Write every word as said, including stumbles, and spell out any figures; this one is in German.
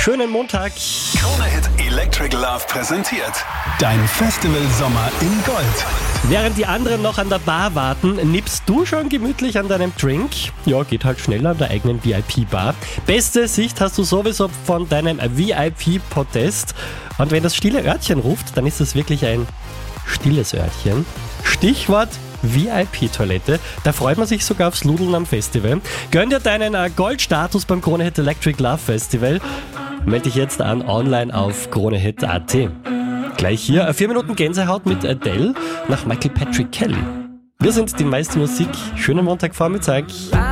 Schönen Montag. Krone-Hit Electric Love präsentiert dein Festival-Sommer in Gold. Während die anderen noch an der Bar warten, nippst du schon gemütlich an deinem Drink? Ja, geht halt schneller an der eigenen V I P-Bar. Beste Sicht hast du sowieso von deinem V I P-Podest. Und wenn das stille Örtchen ruft, dann ist es wirklich ein stilles Örtchen. Stichwort V I P-Toilette. Da freut man sich sogar aufs Ludeln am Festival. Gönn dir deinen Goldstatus beim Krone-Hit Electric Love Festival. Melde dich jetzt an online auf kronehit punkt at. Gleich hier vier Minuten Gänsehaut mit Adele nach Michael Patrick Kelly. Wir sind die meiste Musik. Schönen Montagvormittag.